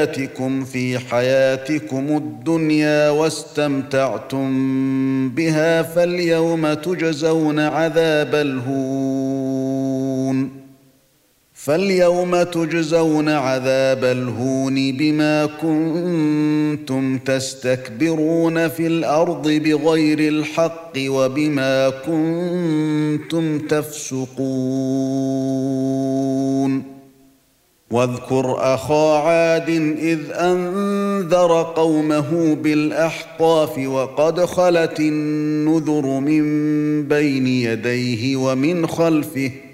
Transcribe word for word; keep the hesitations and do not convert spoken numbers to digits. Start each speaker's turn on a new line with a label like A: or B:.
A: آياتكم في حياتكم الدنيا واستمتعتم بها فاليوم تجزون عذاب الهون فاليوم تجزون عذاب الهون بما كنتم تستكبرون في الأرض بغير الحق وبما كنتم تفسقون واذكر أخا عاد إذ أنذر قومه بالأحقاف وقد خلت النذر من بين يديه ومن خلفه